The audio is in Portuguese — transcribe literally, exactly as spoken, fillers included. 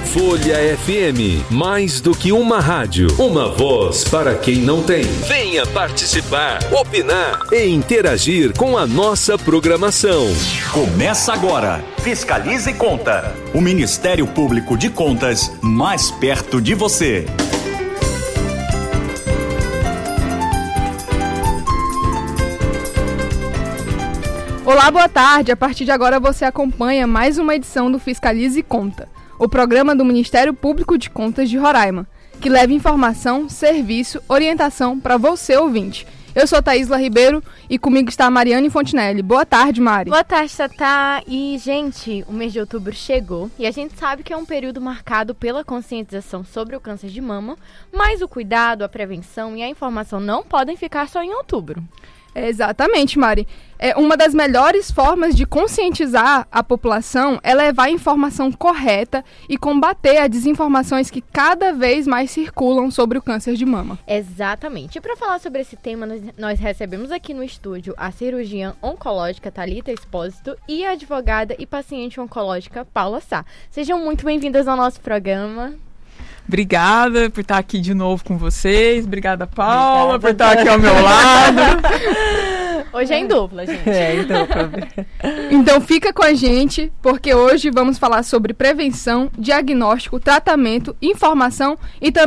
Folha F M, mais do que uma rádio, uma voz para quem não tem. Venha participar, opinar e interagir com a nossa programação. Começa agora, Fiscalize e Conta, o Ministério Público de Contas mais perto de você. Olá, boa tarde. A partir de agora você acompanha mais uma edição do Fiscalize e Conta, o programa do Ministério Público de Contas de Roraima, que leva informação, serviço, orientação para você, ouvinte. Eu sou Thaísla Ribeiro e comigo está a Mariane Fontinelli. Boa tarde, Mari. Boa tarde, Tatá. E, gente, o mês de outubro chegou e a gente sabe que é um período marcado pela conscientização sobre o câncer de mama, mas o cuidado, a prevenção e a informação não podem ficar só em outubro. É, exatamente, Mari. É, uma das melhores formas de conscientizar a população é levar a informação correta e combater as desinformações que cada vez mais circulam sobre o câncer de mama. Exatamente. E para falar sobre esse tema, nós, nós recebemos aqui no estúdio a cirurgiã oncológica Thalita Expósito e a advogada e paciente oncológica Paula Sá. Sejam muito bem-vindas ao nosso programa. Obrigada por estar aqui de novo com vocês. Obrigada, Paula, Obrigada. por estar aqui ao meu lado. Hoje é em dupla, gente. É, em dupla. Então fica com a gente, porque hoje vamos falar sobre prevenção, diagnóstico, tratamento, informação e também